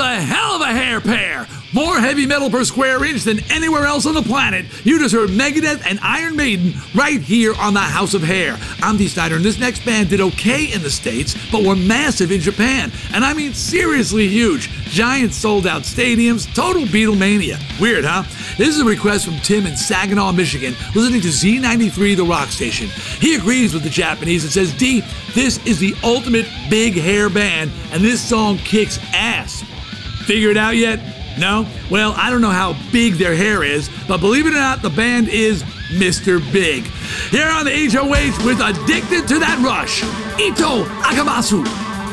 a hell of a hair pair. More heavy metal per square inch than anywhere else on the planet. You just heard Megadeth and Iron Maiden right here on the House of Hair. I'm Dee Snider, and this next band did okay in the States, but were massive in Japan. And I mean seriously huge. Giant sold-out stadiums, total Beatlemania. Weird, huh? This is a request from Tim in Saginaw, Michigan, listening to Z93, the rock station. He agrees with the Japanese and says, D, this is the ultimate big hair band, and this song kicks ass. Figure it out yet? No? Well, I don't know how big their hair is, but believe it or not, the band is Mr. Big. Here on the HOH with Addicted to That Rush, Ito Akamasu.